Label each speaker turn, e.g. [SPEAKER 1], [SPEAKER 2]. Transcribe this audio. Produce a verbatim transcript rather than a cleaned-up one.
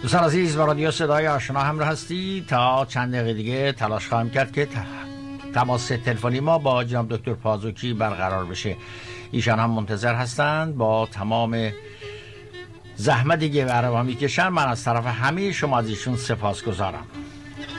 [SPEAKER 1] دوستان عزیز، با رادیو صدای آشنا همراه هستی. تا چند دقیقه دیگه تلاش خواهم کرد که تماس تلفنی ما با جناب دکتر پازوکی برقرار بشه. ایشان هم منتظر هستند. با تمام زحمتی که برای ما میکشن من از طرف همه شما از ایشون سپاسگزارم.